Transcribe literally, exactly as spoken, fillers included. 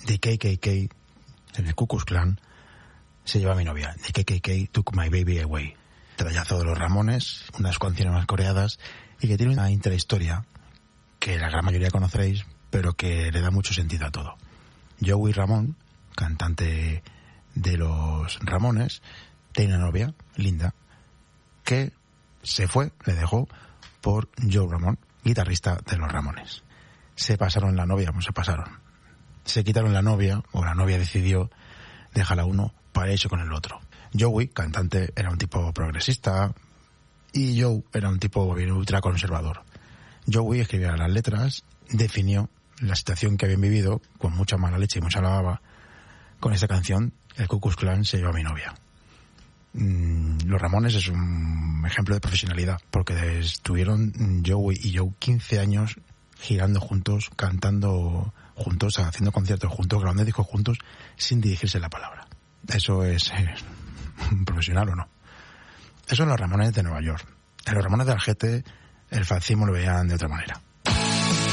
The K K K, en el Ku Klux Klan, se lleva a mi novia. The K K K took my baby away. Trayazo de los Ramones, una de las canciones más coreadas, y que tiene una intrahistoria que la gran mayoría conoceréis, pero que le da mucho sentido a todo. Joey Ramón, cantante de los Ramones, tiene una novia, Linda, que se fue, le dejó, por Joe Ramón, guitarrista de los Ramones. Se pasaron la novia, pues se pasaron. Se quitaron la novia, o la novia decidió dejar a uno para irse con el otro. Joey, cantante, era un tipo progresista y Joe era un tipo bien ultra conservador. Joey escribía las letras, definió la situación que habían vivido con mucha mala leche y mucha lavaba. Con esta canción, el Ku Klux Klan se llevó a mi novia. Mm, los Ramones es un ejemplo de profesionalidad, porque estuvieron Joey y Joe quince años girando juntos, cantando juntos, haciendo conciertos juntos, grabando discos juntos, sin dirigirse la palabra. Eso es eh, profesional o no. Eso en los Ramones de Nueva York. En los Ramones de Algete, el fascismo lo veían de otra manera.